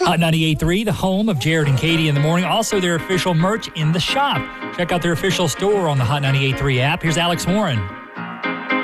Hot 98.3, the home of Jared and Katie in the morning. Also, their official merch in the shop. Check out their official store on the Hot 98.3 app. Here's Alex Warren.